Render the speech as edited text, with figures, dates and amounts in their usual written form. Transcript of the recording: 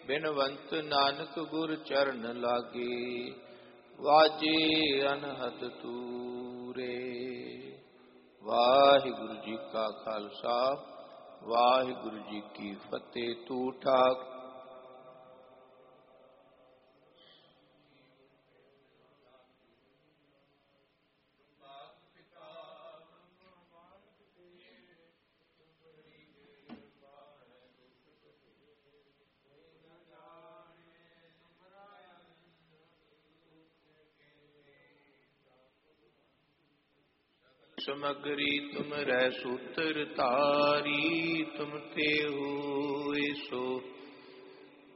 ਬਿਨਵੰਤ ਨਾਨਕ ਗੁਰ ਚਰਨ ਲਾਗੇ। ਵਾਜੇ ਅਨਹਦ ਤੂਰੇ। ਵਾਹਿਗੁਰੂ ਜੀ ਕਾ ਖਾਲਸਾ ਵਾਹਿਗੁਰੂ ਜੀ ਕੀ ਫਤਿਹ। ਤੂੰ ਠਾਕ ਸਮਗਰੀ ਤੁਮ ਰਹਿ ਸੂਤਰ ਧਾਰੀ। ਤੁਮ ਤੇ ਹੋਏ ਸੋ